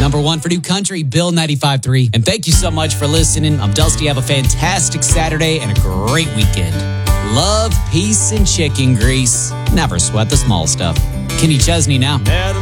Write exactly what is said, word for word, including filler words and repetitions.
Number one for New Country, Bill ninety-five point three. And thank you so much for listening. I'm Dusty. Have a fantastic Saturday and a great weekend. Love, peace, and chicken grease. Never sweat the small stuff. Kenny Chesney now.